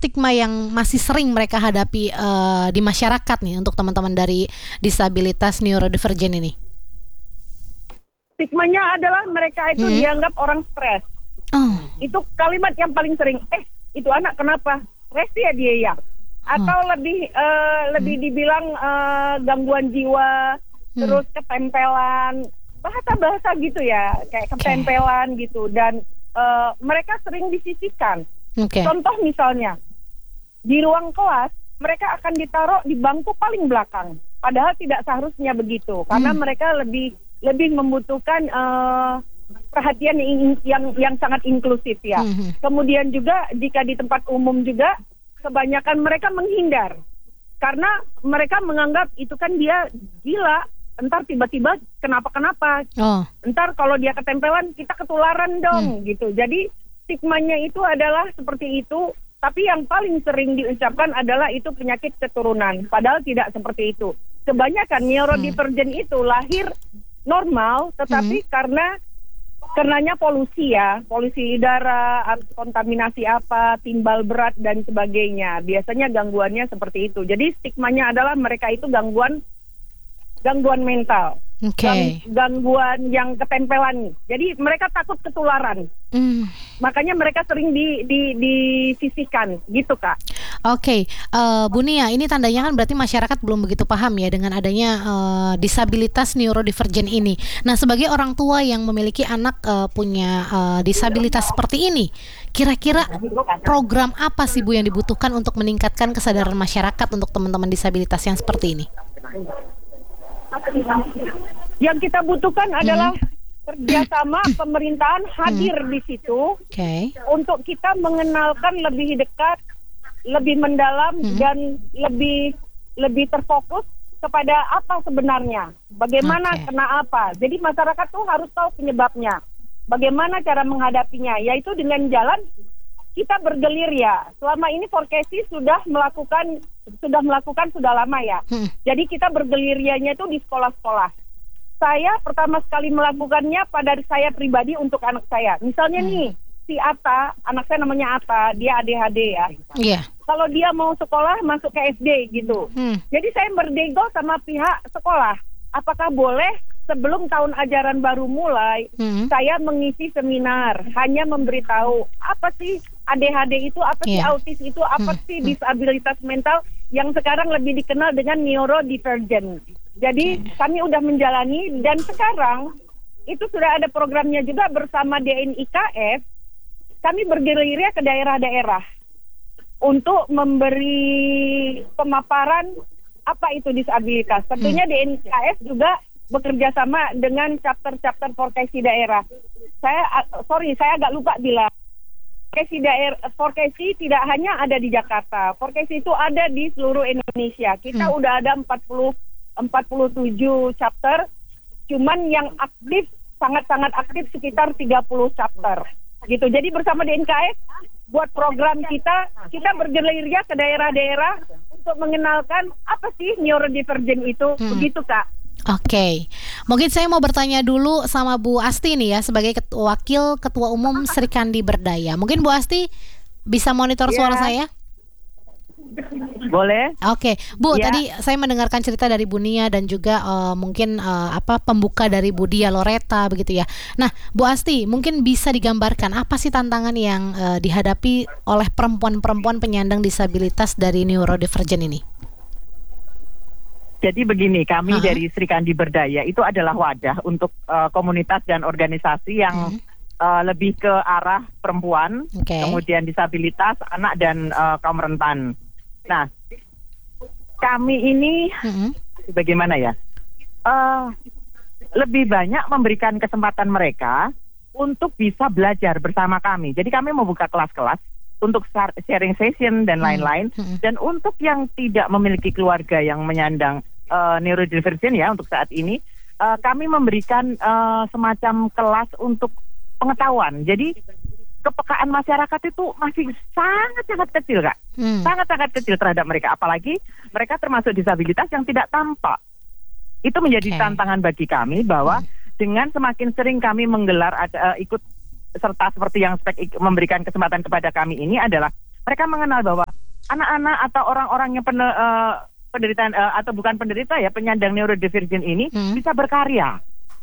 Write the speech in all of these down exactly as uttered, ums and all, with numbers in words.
stigma yang masih sering mereka hadapi uh, di masyarakat nih untuk teman-teman dari disabilitas neurodivergent ini? Stigmanya adalah mereka itu hmm. dianggap orang stres. Oh. Itu kalimat yang paling sering. Eh, itu anak kenapa? Stres ya dia ya. Atau oh. lebih uh, lebih hmm. dibilang uh, gangguan jiwa, hmm. terus ketempelan, bahasa-bahasa gitu ya, kayak ketempelan okay. gitu. Dan uh, mereka sering disisihkan. Okay. Contoh misalnya, di ruang kelas mereka akan ditaruh di bangku paling belakang. Padahal tidak seharusnya begitu, karena hmm. mereka lebih lebih membutuhkan uh, perhatian yang, yang yang sangat inklusif ya. Mm-hmm. Kemudian juga jika di tempat umum juga kebanyakan mereka menghindar karena mereka menganggap itu kan dia gila, entar tiba-tiba kenapa-kenapa. Oh. Entar kalau dia ketempelan kita ketularan dong mm. gitu. Jadi stigmanya itu adalah seperti itu, tapi yang paling sering diucapkan adalah itu penyakit keturunan. Padahal tidak seperti itu. Kebanyakan neurodivergent mm. itu lahir normal, tetapi hmm. karena karenanya polusi ya, polusi udara, kontaminasi apa, timbal berat dan sebagainya. Biasanya gangguannya seperti itu. Jadi stigmanya adalah mereka itu gangguan gangguan mental, okay. Gang, gangguan yang ketempelan. Jadi mereka takut ketularan. Mm. Makanya mereka sering di, di, disisihkan, gitu Kak. Oke, okay. uh, Bu Nia, ini tandanya kan berarti masyarakat belum begitu paham ya dengan adanya uh, disabilitas neurodivergent ini. Nah, sebagai orang tua yang memiliki anak uh, punya uh, disabilitas seperti ini, kira-kira program apa sih Bu yang dibutuhkan untuk meningkatkan kesadaran masyarakat untuk teman-teman disabilitas yang seperti ini? Yang kita butuhkan hmm. adalah kerjasama pemerintahan hadir hmm. di situ okay. untuk kita mengenalkan lebih dekat, lebih mendalam hmm. dan lebih lebih terfokus kepada apa sebenarnya, bagaimana okay. kena apa. Jadi masyarakat tuh harus tahu penyebabnya, bagaimana cara menghadapinya, yaitu dengan jalan kita bergelir ya. Selama ini Forkesi sudah melakukan sudah melakukan sudah lama ya. Hmm. Jadi kita bergelirnya itu di sekolah-sekolah. Saya pertama sekali melakukannya pada saya pribadi untuk anak saya. Misalnya hmm. nih, si Ata, anak saya namanya Ata, dia A D H D ya. Yeah. Kalau dia mau sekolah masuk ke S D gitu. Hmm. Jadi saya berdego sama pihak sekolah. Apakah boleh sebelum tahun ajaran baru mulai, hmm. saya mengisi seminar, hanya memberitahu apa sih A D H D itu, apa sih yeah. autis itu, apa hmm. sih disabilitas mental yang sekarang lebih dikenal dengan neurodivergent. Jadi okay. kami udah menjalani dan sekarang itu sudah ada programnya juga bersama D N I K F. Kami bergerilya ke daerah-daerah untuk memberi pemaparan apa itu disabilitas. Tentunya hmm. D N I K F juga bekerja sama dengan chapter-chapter Forkesi daerah. Saya sorry, saya agak lupa bilang. Forkesi daerah, Forkesi tidak hanya ada di Jakarta. Forkesi itu ada di seluruh Indonesia. Kita hmm. udah ada empat puluh tujuh chapter. Cuman yang aktif sangat-sangat aktif sekitar tiga puluh chapter. Gitu. Jadi bersama D N K F buat program kita, kita bergerilya ke daerah-daerah untuk mengenalkan apa sih neurodivergent itu. Hmm. Begitu Kak. Oke, okay. Mungkin saya mau bertanya dulu sama Bu Asti nih ya, sebagai ketua, wakil ketua umum Srikandi Berdaya. Mungkin Bu Asti bisa monitor yeah. suara saya? Boleh. Oke, okay. Bu, yeah. tadi saya mendengarkan cerita dari Bu Nia dan juga uh, mungkin uh, apa pembuka dari Bu Dia Loretta begitu ya. Nah, Bu Asti, mungkin bisa digambarkan apa sih tantangan yang uh, dihadapi oleh perempuan-perempuan penyandang disabilitas dari neurodivergent ini? Jadi begini, kami uh-huh. dari Srikandi Berdaya itu adalah wadah untuk uh, komunitas dan organisasi yang uh-huh. uh, lebih ke arah perempuan, okay. kemudian disabilitas, anak dan uh, kaum rentan. Nah, kami ini uh-huh. bagaimana ya? Uh, lebih banyak memberikan kesempatan mereka untuk bisa belajar bersama kami. Jadi kami membuka kelas-kelas untuk sharing session dan lain-lain. Uh-huh. Dan untuk yang tidak memiliki keluarga yang menyandang Uh, neurodivergent ya untuk saat ini uh, kami memberikan uh, semacam kelas untuk pengetahuan. Jadi kepekaan masyarakat itu masih sangat-sangat kecil Kak, hmm. sangat-sangat kecil terhadap mereka. Apalagi mereka termasuk disabilitas yang tidak tampak. Itu menjadi okay. tantangan bagi kami bahwa hmm. dengan semakin sering kami menggelar uh, ikut serta seperti yang spek memberikan kesempatan kepada kami ini adalah mereka mengenal bahwa anak-anak atau orang-orang yang pen, uh, penderita uh, atau bukan penderita ya penyandang neurodivergent ini hmm. bisa berkarya.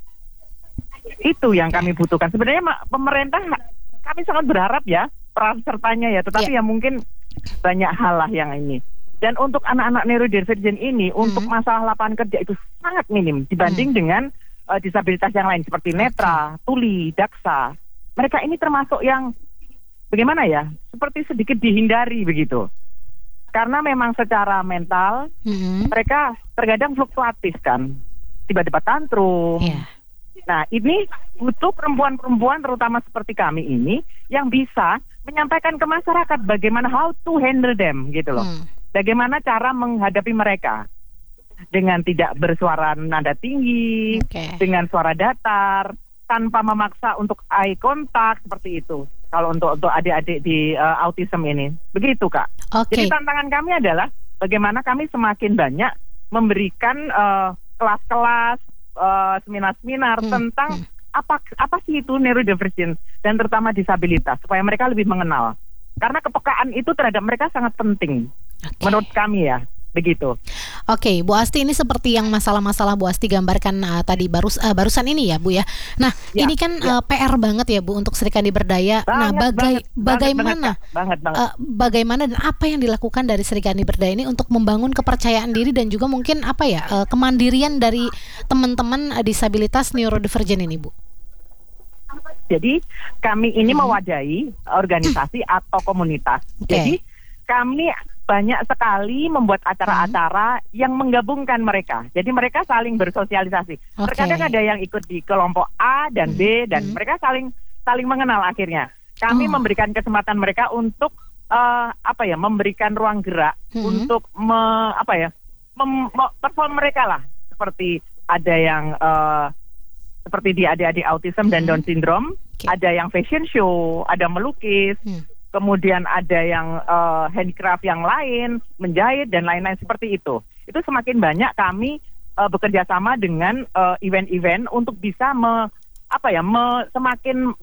Itu yang kami butuhkan. Sebenarnya pemerintah kami sangat berharap ya peran sertanya ya, tetapi yeah. ya mungkin banyak hal lah yang ini. Dan untuk anak-anak neurodivergent ini hmm. untuk masalah lapangan kerja itu sangat minim dibanding hmm. dengan uh, disabilitas yang lain seperti netra, tuli, daksa. Mereka ini termasuk yang bagaimana ya, seperti sedikit dihindari begitu. Karena memang secara mental mm-hmm. mereka terkadang fluktuatif kan, tiba-tiba tantrum. Yeah. Nah ini butuh perempuan-perempuan terutama seperti kami ini yang bisa menyampaikan ke masyarakat bagaimana how to handle them gitu loh. Mm. Bagaimana cara menghadapi mereka dengan tidak bersuara nada tinggi, okay. dengan suara datar, tanpa memaksa untuk eye contact seperti itu. Kalau untuk untuk adik-adik di uh, autism ini, begitu Kak. Okay. Jadi tantangan kami adalah bagaimana kami semakin banyak memberikan uh, kelas-kelas, uh, seminar-seminar hmm. tentang hmm. apa apa sih itu neurodivergent dan terutama disabilitas supaya mereka lebih mengenal. Karena kepekaan itu terhadap mereka sangat penting, okay. menurut kami ya. Begitu. Oke, Bu Asti, ini seperti yang masalah-masalah Bu Asti gambarkan uh, tadi barus, uh, barusan ini ya, Bu ya. Nah, ya, ini kan ya. uh, P R banget ya, Bu, untuk Sri Kandi Berdaya. Banget, nah, bagai, banget, bagaimana, banget, banget, uh, bagaimana dan apa yang dilakukan dari Sri Kandi Berdaya ini untuk membangun kepercayaan diri dan juga mungkin apa ya uh, kemandirian dari teman-teman uh, disabilitas neurodivergent ini, Bu? Jadi kami ini hmm. mewadahi organisasi hmm. atau komunitas. Okay. Jadi kami banyak sekali membuat acara-acara hmm. yang menggabungkan mereka. Jadi mereka saling bersosialisasi. Okay. Terkadang ada yang ikut di kelompok A dan hmm. B dan hmm. mereka saling saling mengenal akhirnya. Kami oh. memberikan kesempatan mereka untuk uh, apa ya, memberikan ruang gerak hmm. untuk me, apa ya, mem, me, perform mereka lah. Seperti ada yang uh, seperti di adik-adik autism hmm. dan Down syndrome, okay. ada yang fashion show, ada melukis. Hmm. Kemudian ada yang uh, handicraft yang lain, menjahit dan lain-lain seperti itu. Itu semakin banyak kami uh, bekerja sama dengan uh, event-event untuk bisa me, apa ya, me, semakin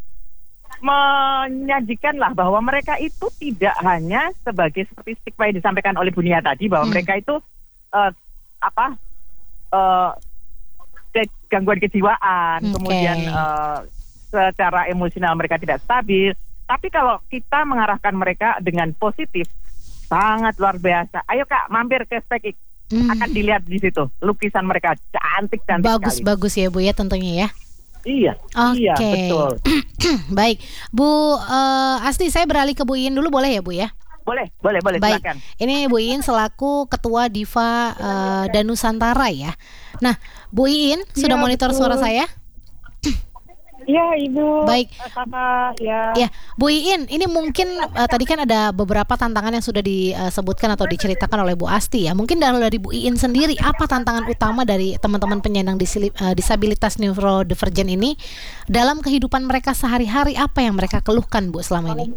menyajikan lah bahwa mereka itu tidak hanya sebagai seperti stigma yang disampaikan oleh Bu Nia tadi bahwa hmm. mereka itu uh, apa uh, gangguan kejiwaan, okay. kemudian uh, secara emosional mereka tidak stabil. Tapi kalau kita mengarahkan mereka dengan positif, sangat luar biasa. Ayo Kak, mampir ke Spekik. Hmm. Akan dilihat di situ lukisan mereka cantik-cantik bagus, sekali. Bagus ya Bu ya tentunya ya. Iya, okay. iya betul. Baik, Bu uh, Asti, saya beralih ke Bu Iin dulu boleh ya Bu ya? Boleh, boleh, boleh. Baik. Silakan. Ini Bu Iin selaku Ketua Diva uh, Danusantara ya. Nah, Bu Iin sudah ya, monitor betul. Suara saya? Iya Ibu. Baik. Sama ya. Ya, Bu Iin, ini mungkin uh, tadi kan ada beberapa tantangan yang sudah disebutkan atau diceritakan oleh Bu Asti ya. Mungkin dari, dari Bu Iin sendiri, apa tantangan utama dari teman-teman penyandang disilip, uh, disabilitas neurodivergent ini dalam kehidupan mereka sehari-hari? Apa yang mereka keluhkan Bu selama ini?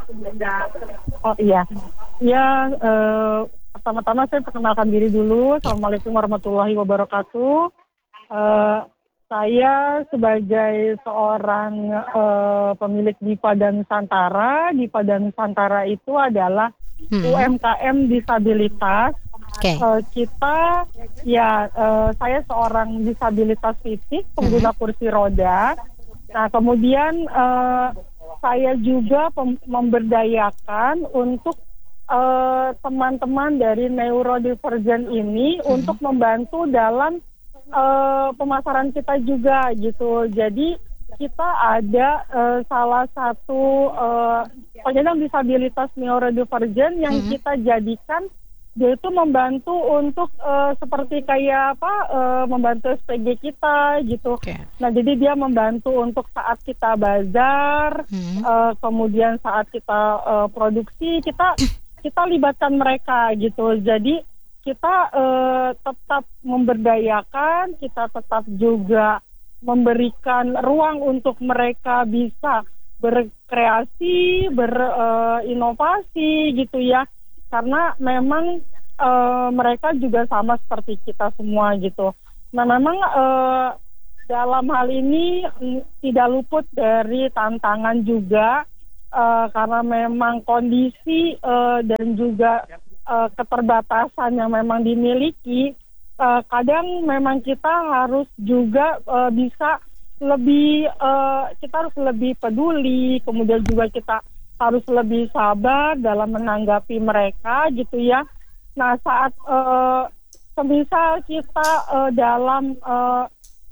Oh iya, ya uh, pertama-tama saya perkenalkan diri dulu. Assalamualaikum warahmatullahi wabarakatuh. Uh, Saya sebagai seorang uh, pemilik Diva Danusantara. Diva Danusantara itu adalah hmm. U M K M disabilitas. Okay. Uh, kita, ya uh, saya seorang disabilitas fisik, pengguna hmm. kursi roda. Nah kemudian uh, saya juga pem- memberdayakan untuk uh, teman-teman dari neurodivergent ini hmm. untuk membantu dalam Uh, pemasaran kita juga gitu. Jadi kita ada uh, salah satu uh, penyandang disabilitas neurodivergent yang mm-hmm. kita jadikan dia itu membantu untuk uh, seperti kayak apa uh, membantu S P G kita gitu. Okay. Nah jadi dia membantu untuk saat kita bazar, mm-hmm. uh, kemudian saat kita uh, produksi kita kita libatkan mereka gitu. Jadi kita uh, tetap memberdayakan, kita tetap juga memberikan ruang untuk mereka bisa berkreasi, berinovasi uh, gitu ya. Karena memang uh, mereka juga sama seperti kita semua gitu. Nah memang uh, dalam hal ini mm, tidak luput dari tantangan juga uh, karena memang kondisi uh, dan juga uh, keterbatasan yang memang dimiliki, uh, kadang memang kita harus juga uh, bisa lebih, uh, kita harus lebih peduli, kemudian juga kita harus lebih sabar dalam menanggapi mereka gitu ya. Nah saat uh, semisal kita uh, dalam uh,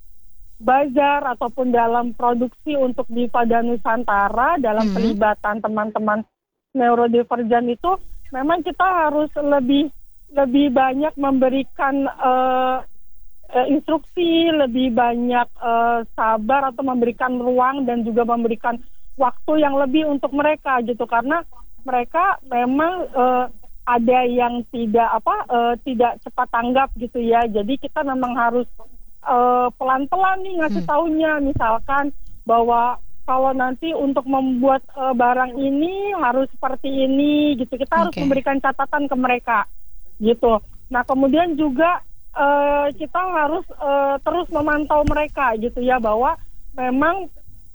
bazar ataupun dalam produksi untuk Diva dan Nusantara dalam hmm. pelibatan teman-teman neurodivergen itu memang kita harus lebih lebih banyak memberikan uh, uh, instruksi, lebih banyak uh, sabar atau memberikan ruang dan juga memberikan waktu yang lebih untuk mereka gitu, karena mereka memang uh, ada yang tidak apa uh, tidak cepat tanggap gitu ya. Jadi kita memang harus Uh, pelan-pelan nih ngasih hmm. taunya, misalkan bahwa kalau nanti untuk membuat uh, barang ini harus seperti ini gitu, kita okay. harus memberikan catatan ke mereka gitu. Nah kemudian juga uh, kita harus uh, terus memantau mereka gitu ya, bahwa memang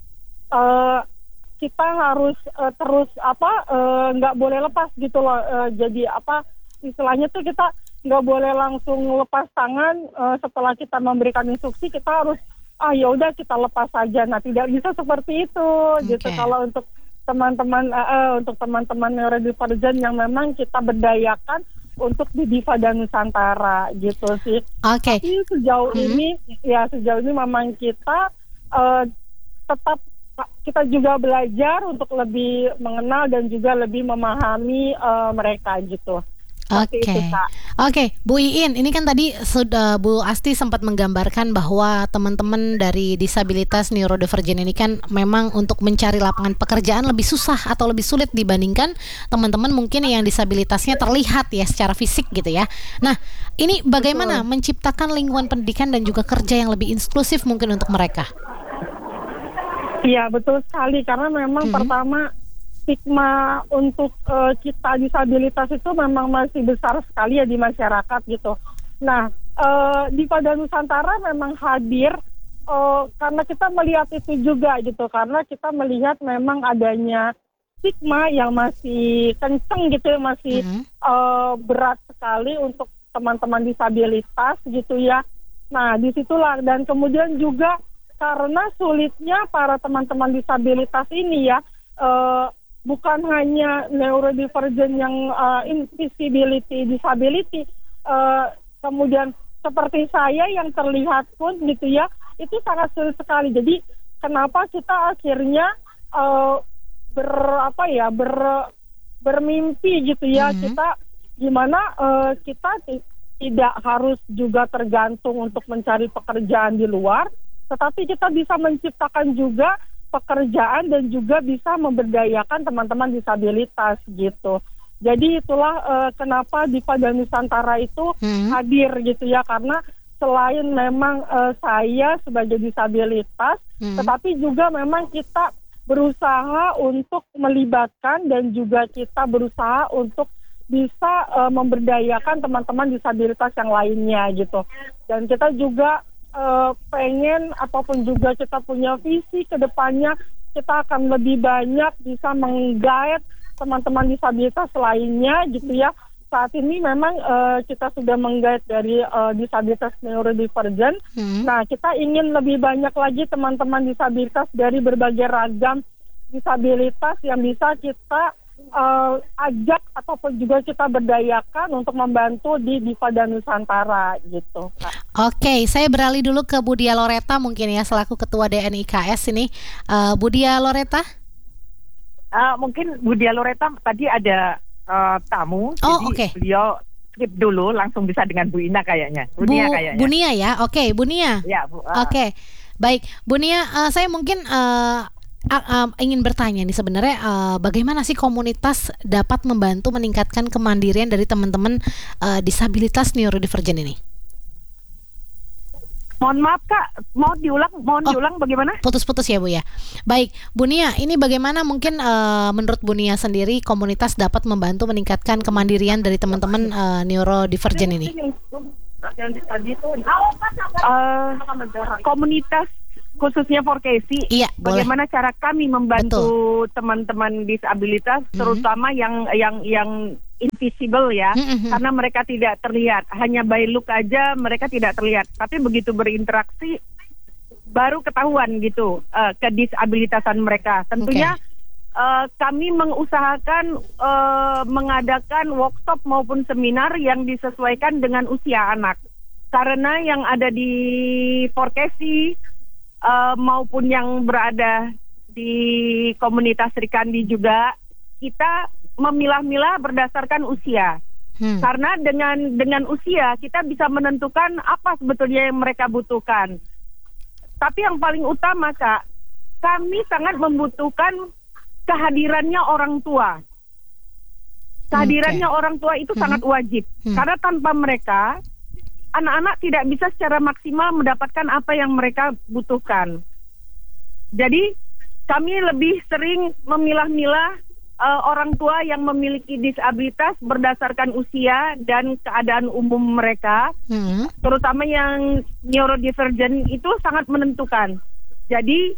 uh, kita harus uh, terus apa nggak uh, boleh lepas gitu loh. Uh, jadi apa istilahnya tuh kita nggak boleh langsung lepas tangan uh, setelah kita memberikan instruksi, kita harus ah ya udah kita lepas saja. Nah tidak bisa seperti itu okay. gitu. Kalau untuk teman-teman uh, uh, untuk teman-teman neurodivergen yang memang kita berdayakan untuk di Diva dan Nusantara gitu sih. Oke. Okay. Tapi sejauh hmm. ini ya sejauh ini memang kita uh, tetap kita juga belajar untuk lebih mengenal dan juga lebih memahami uh, mereka gitu. Oke, okay. Oke, okay. Bu Iin, ini kan tadi sudah Bu Asti sempat menggambarkan bahwa teman-teman dari disabilitas neurodivergen ini kan memang untuk mencari lapangan pekerjaan lebih susah atau lebih sulit dibandingkan teman-teman mungkin yang disabilitasnya terlihat ya secara fisik gitu ya. Nah, ini bagaimana betul. menciptakan lingkungan pendidikan dan juga kerja yang lebih inklusif mungkin untuk mereka? Iya, betul sekali, karena memang hmm. pertama stigma untuk uh, kita disabilitas itu memang masih besar sekali ya di masyarakat gitu. Nah, uh, Diva dan Nusantara memang hadir uh, karena kita melihat itu juga gitu, karena kita melihat memang adanya stigma yang masih kenceng gitu, masih mm-hmm. uh, berat sekali untuk teman-teman disabilitas gitu ya. Nah, disitulah, dan kemudian juga karena sulitnya para teman-teman disabilitas ini ya, uh, bukan hanya neurodivergen yang uh, invisibility, disability, uh, kemudian seperti saya yang terlihat pun gitu ya, itu sangat sulit sekali. Jadi kenapa kita akhirnya uh, ber apa ya ber bermimpi gitu ya, mm-hmm. kita gimana uh, kita t- tidak harus juga tergantung untuk mencari pekerjaan di luar, tetapi kita bisa menciptakan juga pekerjaan dan juga bisa memberdayakan teman-teman disabilitas gitu. Jadi itulah uh, kenapa Diva dan Nusantara itu hmm. hadir gitu ya, karena selain memang uh, saya sebagai disabilitas, hmm. tetapi juga memang kita berusaha untuk melibatkan dan juga kita berusaha untuk bisa uh, memberdayakan teman-teman disabilitas yang lainnya gitu. Dan kita juga Uh, pengen apapun juga kita punya visi ke depannya, kita akan lebih banyak bisa meng-guide teman-teman disabilitas lainnya gitu ya. Saat ini memang uh, kita sudah meng-guide dari uh, disabilitas neurodivergen. Hmm. Nah, kita ingin lebih banyak lagi teman-teman disabilitas dari berbagai ragam disabilitas yang bisa kita Uh, ajak ataupun juga kita berdayakan untuk membantu di Diva dan Nusantara gitu, Kak. Oke, saya beralih dulu ke Bu Dia Loretta mungkin ya, selaku Ketua D N I K S ini. uh, Bu Dia Loretta? Uh, mungkin Bu Dia Loretta tadi ada uh, tamu, oh, jadi okay. beliau skip dulu, langsung bisa dengan Bu Ina kayaknya. Bu, Bu Nia kayaknya. Bu Nia ya, oke okay, Bu Nia. Ya, Bu. Uh. Oke, okay. Baik Bu Nia, uh, saya mungkin uh, Uh, uh, ingin bertanya nih sebenarnya uh, bagaimana sih komunitas dapat membantu meningkatkan kemandirian dari teman-teman uh, disabilitas neurodivergen ini? Mohon maaf Kak, mau diulang, mohon oh, diulang bagaimana? Putus-putus ya Bu ya. Baik, Bu Nia, ini bagaimana mungkin uh, menurut Bu Nia sendiri komunitas dapat membantu meningkatkan kemandirian dari teman-teman uh, neurodivergen ini? Uh, komunitas khususnya Forkesi, iya, bagaimana boleh. cara kami membantu Betul. teman-teman disabilitas, Mm-hmm. terutama yang yang yang invisible ya, mm-hmm. karena mereka tidak terlihat, hanya by look aja mereka tidak terlihat, tapi begitu berinteraksi baru ketahuan gitu uh, kedisabilitasan mereka. Tentunya okay. uh, kami mengusahakan uh, mengadakan workshop maupun seminar yang disesuaikan dengan usia anak, karena yang ada di Forkesi uh, maupun yang berada di komunitas Sri Kandi juga, kita memilah-milah berdasarkan usia. Hmm. Karena dengan dengan usia kita bisa menentukan apa sebetulnya yang mereka butuhkan. Tapi yang paling utama, Kak, kami sangat membutuhkan kehadirannya orang tua. Kehadirannya okay. orang tua itu hmm. sangat wajib. Hmm. Karena tanpa mereka, anak-anak tidak bisa secara maksimal mendapatkan apa yang mereka butuhkan. Jadi kami lebih sering memilah-milah uh, orang tua yang memiliki disabilitas berdasarkan usia dan keadaan umum mereka, hmm. terutama yang neurodivergent itu sangat menentukan. Jadi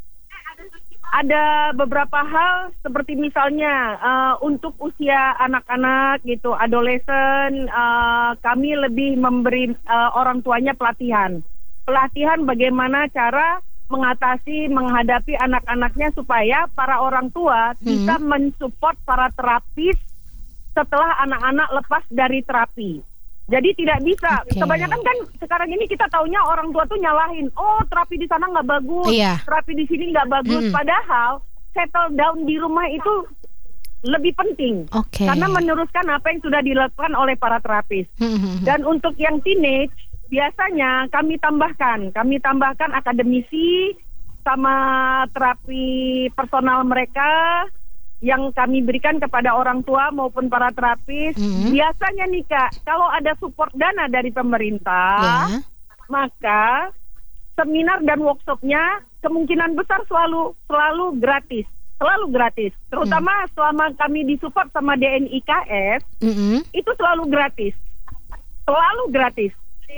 ada beberapa hal seperti misalnya uh, untuk usia anak-anak gitu, adolesen, uh, kami lebih memberi uh, orang tuanya pelatihan, pelatihan bagaimana cara mengatasi, menghadapi anak-anaknya supaya para orang tua hmm. bisa mensupport para terapis setelah anak-anak lepas dari terapi. Jadi tidak bisa. Okay. Kebanyakan kan sekarang ini kita taunya orang tua tuh nyalahin, oh terapi di sana nggak bagus, yeah. terapi di sini nggak bagus. Hmm. Padahal settle down di rumah itu lebih penting, okay. karena meneruskan apa yang sudah dilakukan oleh para terapis. Hmm. Dan untuk yang teenage, biasanya kami tambahkan, kami tambahkan akademisi sama terapi personal mereka yang kami berikan kepada orang tua maupun para terapis. Mm-hmm. Biasanya nih Kak, kalau ada support dana dari pemerintah, yeah. maka seminar dan workshopnya kemungkinan besar selalu selalu gratis, selalu gratis. Terutama mm. selama kami disupport sama D N I K S, mm-hmm. itu selalu gratis, selalu gratis.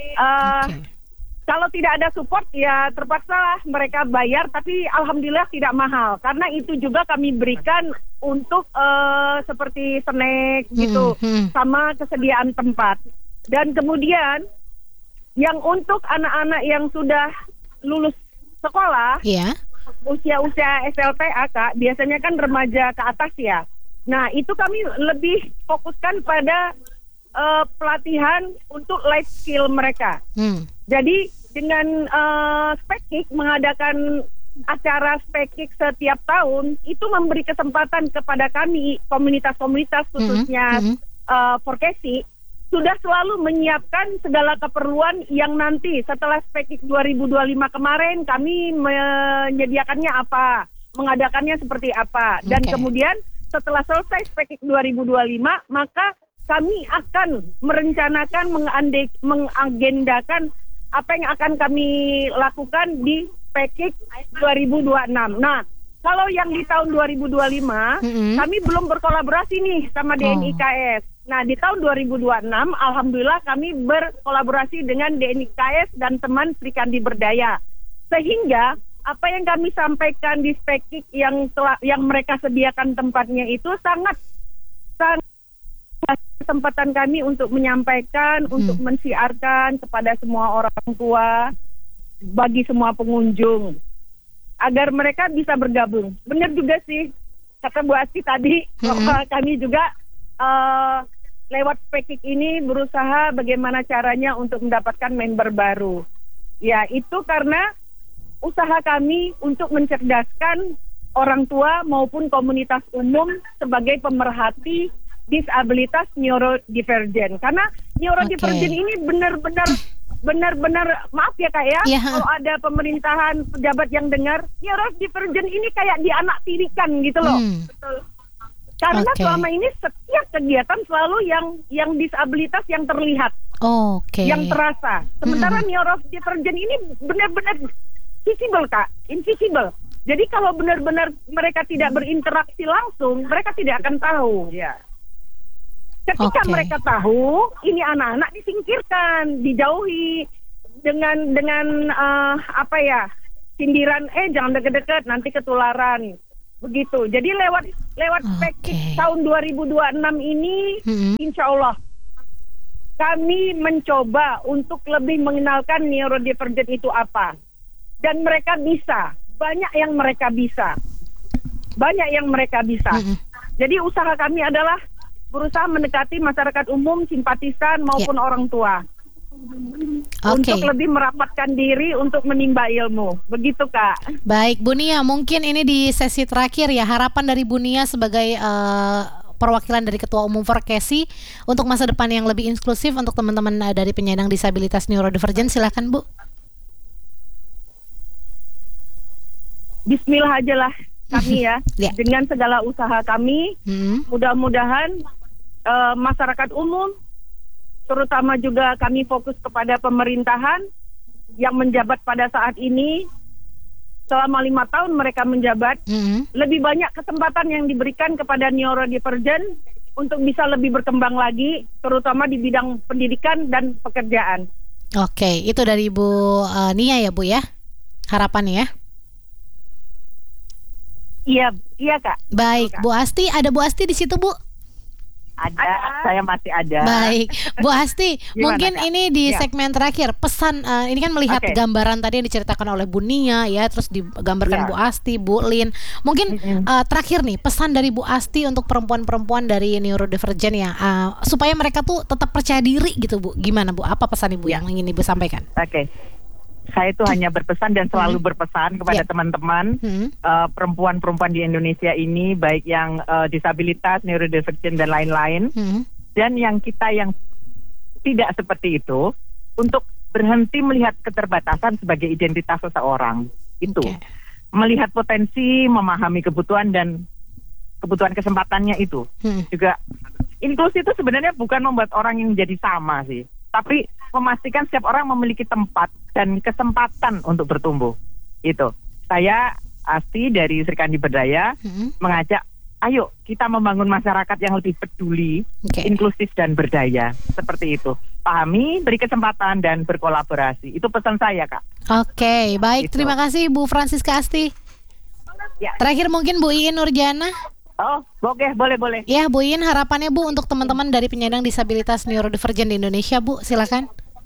Uh, okay. Kalau tidak ada support ya terpaksa mereka bayar, tapi alhamdulillah tidak mahal karena itu juga kami berikan untuk uh, seperti snack gitu, hmm, hmm. sama kesediaan tempat. Dan kemudian yang untuk anak-anak yang sudah lulus sekolah, yeah. usia-usia S L T A Kak, biasanya kan remaja ke atas ya. Nah itu kami lebih fokuskan pada Uh, pelatihan untuk life skill mereka. Hmm. Jadi dengan uh, Spekik mengadakan acara Spekik setiap tahun itu memberi kesempatan kepada kami komunitas-komunitas khususnya hmm. Hmm. Uh, Forkesi sudah selalu menyiapkan segala keperluan yang nanti setelah Spekik dua ribu dua puluh lima kemarin kami menyediakannya apa, mengadakannya seperti apa, dan okay. kemudian setelah selesai Spekik dua ribu dua puluh lima maka kami akan merencanakan, mengande, mengagendakan apa yang akan kami lakukan di Spekik dua ribu dua puluh enam. Nah, kalau yang di tahun dua ribu dua puluh lima, mm-hmm. kami belum berkolaborasi nih sama D N I K S. Oh. Nah, di tahun dua ribu dua puluh enam, alhamdulillah kami berkolaborasi dengan D N I K S dan teman Sri Kandi Berdaya. Sehingga apa yang kami sampaikan di Spekik yang telah, yang mereka sediakan tempatnya itu sangat sangat kesempatan kami untuk menyampaikan, hmm. untuk mensiarkan kepada semua orang tua, bagi semua pengunjung, agar mereka bisa bergabung. Benar juga sih, kata Bu Asti tadi, hmm. bahwa kami juga uh, lewat Spekik ini berusaha bagaimana caranya untuk mendapatkan member baru. Ya, itu karena usaha kami untuk mencerdaskan orang tua maupun komunitas umum sebagai pemerhati disabilitas neurodivergent, karena neurodivergent okay. ini benar-benar benar-benar maaf ya Kak ya, yeah. kalau ada pemerintahan pejabat yang dengar neurodivergent ini kayak dianaktirikan gitu loh. Hmm. Karena okay. selama ini setiap kegiatan selalu yang yang disabilitas yang terlihat, okay. yang terasa. Sementara hmm. neurodivergent ini benar-benar visible Kak, invisible. Jadi kalau benar-benar mereka tidak berinteraksi langsung, mereka tidak akan tahu. Ya. Ketika okay. mereka tahu, ini anak-anak disingkirkan, dijauhi dengan dengan uh, apa ya, sindiran, eh jangan deket-deket nanti ketularan. Begitu. Jadi lewat lewat okay. tahun dua ribu dua puluh enam ini, mm-hmm. insya Allah kami mencoba untuk lebih mengenalkan neurodivergent itu apa. Dan mereka bisa. Banyak yang mereka bisa. Banyak yang mereka bisa. Mm-hmm. Jadi usaha kami adalah berusaha mendekati masyarakat umum, simpatisan maupun yeah. orang tua. Okay. Untuk lebih merapatkan diri untuk menimba ilmu. Begitu, Kak. Baik, Bu Nia, mungkin ini di sesi terakhir ya, harapan dari Bu Nia sebagai uh, perwakilan dari Ketua Umum Forkesi untuk masa depan yang lebih inklusif untuk teman-teman dari penyandang disabilitas neurodivergent. Silakan, Bu. Bismillah aja lah kami ya. yeah. Dengan segala usaha kami, mm-hmm. mudah-mudahan uh, masyarakat umum, terutama juga kami fokus kepada pemerintahan yang menjabat pada saat ini. Selama lima tahun mereka menjabat, mm-hmm. lebih banyak kesempatan yang diberikan kepada neurodivergent untuk bisa lebih berkembang lagi, terutama di bidang pendidikan dan pekerjaan. Oke, itu dari Bu uh, Nia ya, Bu ya, harapannya ya. Iya, iya Kak. Baik, Kak. Bu Asti, ada Bu Asti di situ, Bu? Ada, ada, saya masih ada. Baik, Bu Asti, Gimana, mungkin Kak? ini di ya. segmen terakhir pesan uh, ini kan melihat okay. gambaran tadi yang diceritakan oleh Bu Nia ya, terus digambarkan ya. Bu Asti, Bu Lin. Mungkin mm-hmm. uh, terakhir nih pesan dari Bu Asti untuk perempuan-perempuan dari neurodivergent ya, uh, supaya mereka tuh tetap percaya diri gitu, Bu. Gimana, Bu? Apa pesan Ibu ya. yang ingin Ibu sampaikan? Oke. Okay. Saya itu hanya berpesan dan selalu hmm. berpesan kepada yeah. teman-teman hmm. uh, perempuan-perempuan di Indonesia ini, baik yang uh, disabilitas, neurodivergent dan lain-lain, hmm. dan yang kita yang tidak seperti itu, untuk berhenti melihat keterbatasan sebagai identitas seseorang. Itu okay. melihat potensi, memahami kebutuhan dan kebutuhan kesempatannya itu. Hmm. Juga inklusi itu sebenarnya bukan membuat orang yang menjadi sama sih, tapi memastikan setiap orang memiliki tempat dan kesempatan untuk bertumbuh. Itu. Saya Asti dari Serikandi Berdaya hmm. mengajak, ayo kita membangun masyarakat yang lebih peduli, okay. inklusif dan berdaya. Seperti itu. Pahami, beri kesempatan dan berkolaborasi. Itu pesan saya, Kak. Oke, okay, baik. Gitu. Terima kasih Bu Francisca Asti. Ya. Terakhir mungkin Bu Iin Nurjana. Oh, oke, okay, boleh, boleh. Ya, Bu Iin, harapannya Bu untuk teman-teman dari penyandang disabilitas neurodivergent di Indonesia, Bu, silakan.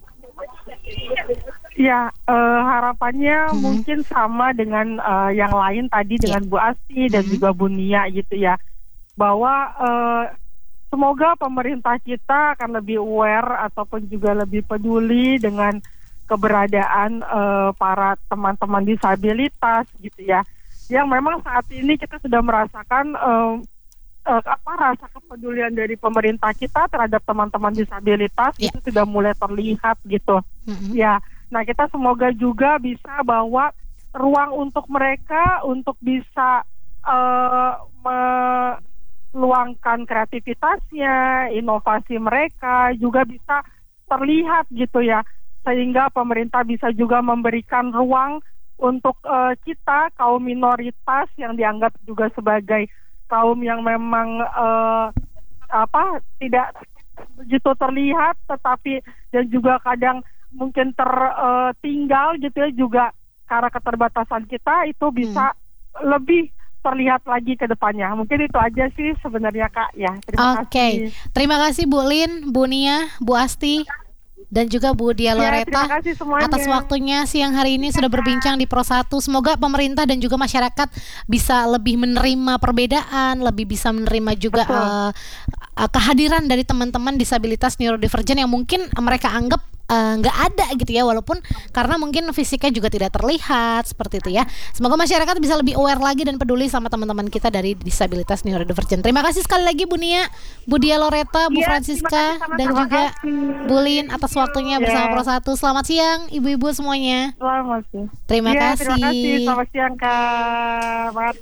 Ya, uh, harapannya hmm. mungkin sama dengan uh, yang lain tadi yeah. dengan Bu Asti dan hmm. juga Bu Nia gitu ya, bahwa uh, semoga pemerintah kita akan lebih aware ataupun juga lebih peduli dengan keberadaan uh, para teman-teman disabilitas gitu ya, yang memang saat ini kita sudah merasakan uh, uh, apa rasa kepedulian dari pemerintah kita terhadap teman-teman disabilitas yeah. itu sudah mulai terlihat gitu. Mm-hmm. Ya, nah kita semoga juga bisa bawa ruang untuk mereka untuk bisa uh, meluangkan kreativitasnya, inovasi mereka juga bisa terlihat gitu ya, sehingga pemerintah bisa juga memberikan ruang untuk uh, kita kaum minoritas yang dianggap juga sebagai kaum yang memang uh, apa tidak begitu terlihat, tetapi dan juga kadang mungkin tertinggal gitu ya, juga karena keterbatasan kita itu bisa hmm. lebih terlihat lagi ke depannya. Mungkin itu aja sih sebenarnya Kak ya. Terima Oke, okay. Terima kasih Bu Lin, Bu Nia, Bu Asti dan juga Bu Dia Loretta ya, atas waktunya siang hari ini sudah berbincang di Pro satu. Semoga pemerintah dan juga masyarakat bisa lebih menerima perbedaan, lebih bisa menerima juga uh, uh, kehadiran dari teman-teman disabilitas neurodivergent yang mungkin mereka anggap nggak uh, ada gitu ya, walaupun karena mungkin fisiknya juga tidak terlihat seperti itu ya. Semoga masyarakat bisa lebih aware lagi dan peduli sama teman-teman kita dari disabilitas neurodivergent. Terima kasih sekali lagi Bu Nia, Bu Dia Loretta, Bu ya, Francisca dan juga Bu Lin atas waktunya ya. Bersama Pro satu. Selamat siang ibu-ibu semuanya. Selamat siang. Terima ya, kasih. Terima kasih. Selamat siang Kak.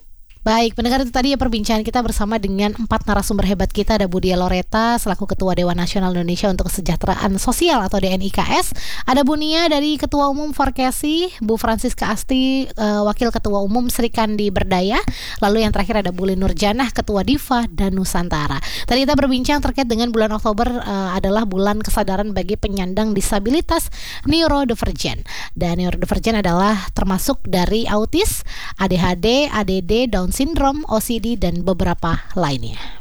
Baik, pendengar, itu tadi ya perbincangan kita bersama dengan empat narasumber hebat kita. Ada Budia Loreta selaku Ketua Dewan Nasional Indonesia untuk Kesejahteraan Sosial atau D N I K S. Ada Bunia dari Ketua Umum Forkesi, Bu Francisca Asti, uh, Wakil Ketua Umum Sri Kandi Berdaya. Lalu yang terakhir ada Bu Nurjanah, Ketua Diva dan Nusantara. Tadi kita berbincang terkait dengan bulan Oktober uh, adalah bulan kesadaran bagi penyandang disabilitas neurodivergen. Dan neurodivergen adalah termasuk dari autis, A D H D, A D D, Down syndrome, O C D dan beberapa lainnya.